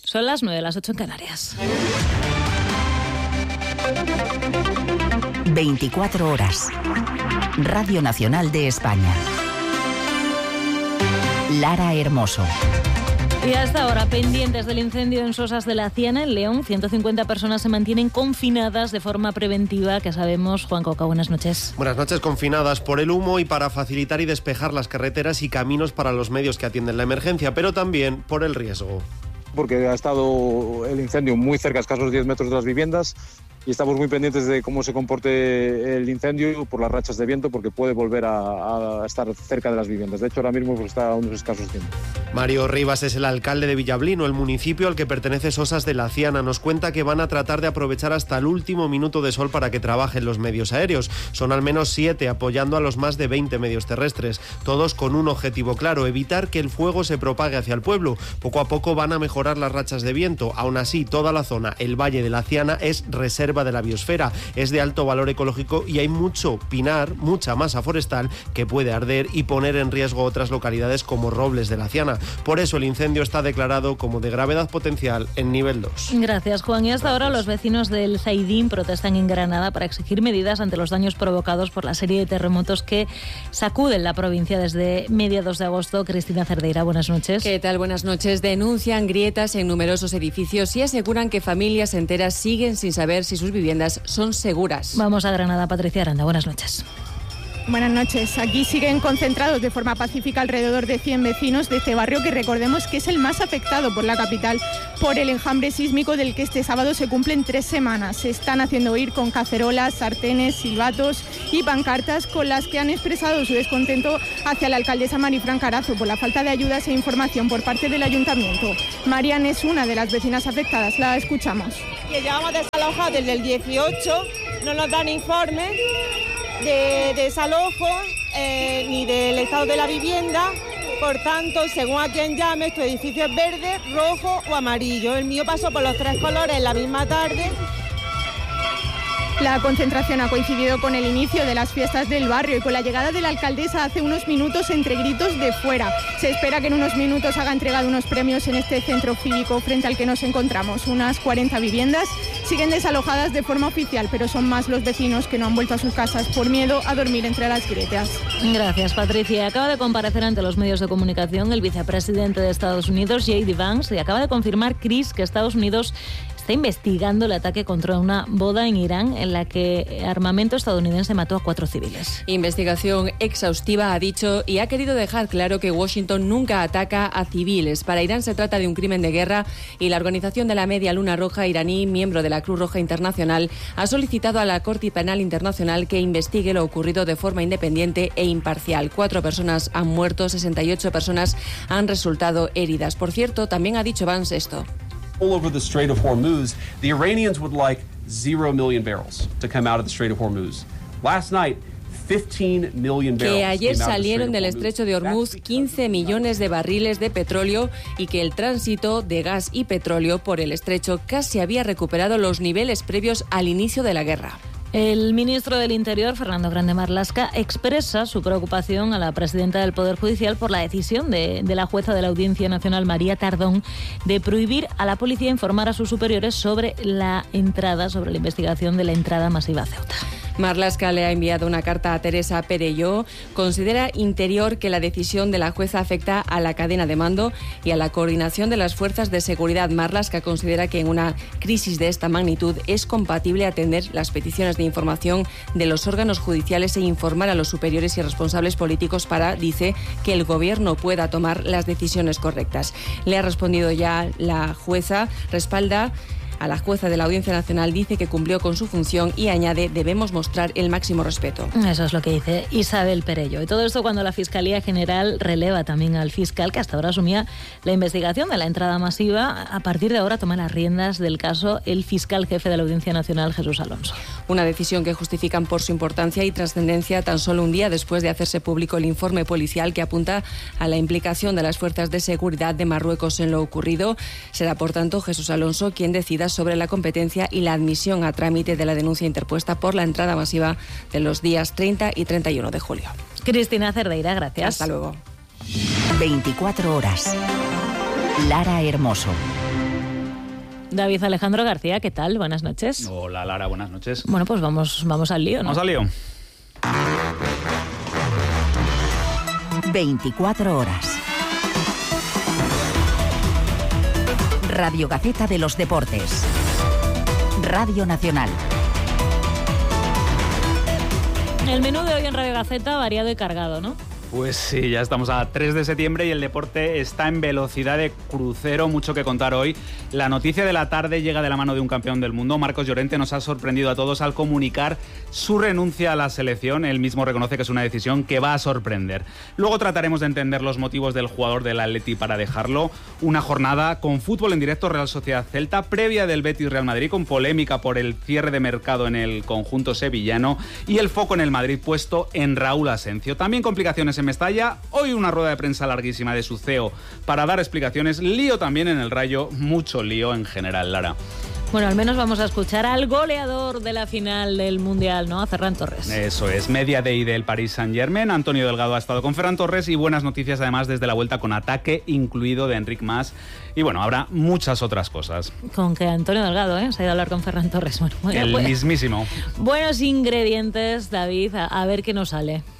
Son las 9, las 8 en Canarias. 24 horas. Radio Nacional de España. Lara Hermoso. Y hasta ahora, pendientes del incendio en Sosas de la Ciana, en León, 150 personas se mantienen confinadas de forma preventiva, que sabemos. Juan Coca, buenas noches. Buenas noches, confinadas por el humo y para facilitar y despejar las carreteras y caminos para los medios que atienden la emergencia, pero también por el riesgo. Porque ha estado el incendio muy cerca, a escasos 10 metros de las viviendas, y estamos muy pendientes de cómo se comporte el incendio por las rachas de viento, porque puede volver a estar cerca de las viviendas. De hecho, ahora mismo está a unos escasos tiempos. Mario Rivas es el alcalde de Villablino, el municipio al que pertenece Sosas de la Ciana. Nos cuenta que van a tratar de aprovechar hasta el último minuto de sol para que trabajen los medios aéreos. Son al menos 7, apoyando a los más de 20 medios terrestres, todos con un objetivo claro: evitar que el fuego se propague hacia el pueblo. Poco a poco van a mejorar las rachas de viento. Aún así, toda la zona, el Valle de la Ciana, es reserva de la biosfera, es de alto valor ecológico y hay mucho pinar, mucha masa forestal que puede arder y poner en riesgo otras localidades como Robles de la Ciana. Por eso el incendio está declarado como de gravedad potencial en nivel 2. Gracias, Juan. Y hasta ahora los vecinos del Zaidín protestan en Granada para exigir medidas ante los daños provocados por la serie de terremotos que sacuden la provincia desde mediados de agosto. Cristina Cerdeira, buenas noches. ¿Qué tal? Buenas noches. Denuncian grietas en numerosos edificios y aseguran que familias enteras siguen sin saber si sus viviendas son seguras. Vamos a Granada, Patricia Aranda, buenas noches. Buenas noches. Aquí siguen concentrados de forma pacífica alrededor de 100 vecinos de este barrio, que recordemos que es el más afectado por la capital por el enjambre sísmico del que este sábado se cumplen 3 semanas. Se están haciendo oír con cacerolas, sartenes, silbatos y pancartas con las que han expresado su descontento hacia la alcaldesa Marifran Carazo por la falta de ayudas e información por parte del ayuntamiento. Marian es una de las vecinas afectadas, la escuchamos. Que llevamos desalojados desde el 18, no nos dan informes de desalojo ni del estado de la vivienda. Por tanto, según a quien llame, tu edificio es verde, rojo o amarillo. El mío pasó por los 3 colores la misma tarde. La concentración ha coincidido con el inicio de las fiestas del barrio y con la llegada de la alcaldesa hace unos minutos entre gritos de fuera. Se espera que en unos minutos haga entrega de unos premios en este centro cívico frente al que nos encontramos. Unas 40 viviendas siguen desalojadas de forma oficial, pero son más los vecinos que no han vuelto a sus casas por miedo a dormir entre las grietas. Gracias, Patricia. Acaba de comparecer ante los medios de comunicación el vicepresidente de Estados Unidos, J.D. Vance, y acaba de confirmar, Chris, que Estados Unidos está investigando el ataque contra una boda en Irán en la que armamento estadounidense mató a 4 civiles. Investigación exhaustiva, ha dicho, y ha querido dejar claro que Washington nunca ataca a civiles. Para Irán se trata de un crimen de guerra y la organización de la Media Luna Roja iraní, miembro de la Cruz Roja Internacional, ha solicitado a la Corte Penal Internacional que investigue lo ocurrido de forma independiente e imparcial. 4 personas han muerto, 68 personas han resultado heridas. Por cierto, también ha dicho Vance esto. All over the Strait of Hormuz, the Iranians would like 0 million barrels to come out of the Strait of Hormuz. Last night, 15 million barrels. Que ayer salieron del estrecho de Hormuz 15 millones de barriles de petróleo y que el tránsito de gas y petróleo por el estrecho casi había recuperado los niveles previos al inicio de la guerra. El ministro del Interior, Fernando Grande Marlaska, expresa su preocupación a la presidenta del Poder Judicial por la decisión de la jueza de la Audiencia Nacional, María Tardón, de prohibir a la policía informar a sus superiores sobre la investigación de la entrada masiva a Ceuta. Marlaska le ha enviado una carta a Teresa Perelló. Considera Interior que la decisión de la jueza afecta a la cadena de mando y a la coordinación de las fuerzas de seguridad. Marlaska considera que en una crisis de esta magnitud es compatible atender las peticiones de información de los órganos judiciales e informar a los superiores y responsables políticos para, dice, que el gobierno pueda tomar las decisiones correctas. Le ha respondido ya la jueza, respalda a la jueza de la Audiencia Nacional, dice que cumplió con su función y añade: debemos mostrar el máximo respeto. Eso es lo que dice Isabel Perelló. Y todo esto cuando la Fiscalía General releva también al fiscal que hasta ahora asumía la investigación de la entrada masiva. A partir de ahora toma las riendas del caso el fiscal jefe de la Audiencia Nacional, Jesús Alonso. Una decisión que justifican por su importancia y trascendencia tan solo un día después de hacerse público el informe policial que apunta a la implicación de las fuerzas de seguridad de Marruecos en lo ocurrido. Será, por tanto, Jesús Alonso quien decida sobre la competencia y la admisión a trámite de la denuncia interpuesta por la entrada masiva de los días 30 y 31 de julio. Cristina Cerdeira, gracias. Hasta luego. 24 horas. Lara Hermoso. David Alejandro García, ¿qué tal? Buenas noches. Hola Lara, buenas noches. Bueno, pues vamos al lío, ¿no? Vamos al lío. 24 horas. Radio Gaceta de los Deportes. Radio Nacional. El menú de hoy en Radio Gaceta variado y cargado, ¿no? Pues sí, ya estamos a 3 de septiembre y el deporte está en velocidad de crucero, mucho que contar hoy. La noticia de la tarde llega de la mano de un campeón del mundo. Marcos Llorente nos ha sorprendido a todos al comunicar su renuncia a la selección. Él mismo reconoce que es una decisión que va a sorprender. Luego trataremos de entender los motivos del jugador del Atleti para dejarlo. Una jornada con fútbol en directo, Real Sociedad Celta, previa del Betis Real Madrid, con polémica por el cierre de mercado en el conjunto sevillano y el foco en el Madrid puesto en Raúl Asencio. También complicaciones en Mestalla, hoy una rueda de prensa larguísima de su CEO para dar explicaciones, lío también en el Rayo, mucho lío en general, Lara. Bueno, al menos vamos a escuchar al goleador de la final del Mundial, ¿no? A Ferran Torres. Eso es, media day del Paris Saint-Germain. Antonio Delgado ha estado con Ferran Torres y buenas noticias además desde la vuelta con ataque, incluido de Enric Mas. Y bueno, habrá muchas otras cosas. Con que Antonio Delgado, se ha ido a hablar con Ferran Torres. Bueno, el mismísimo. Buenos ingredientes, David, a ver qué nos sale.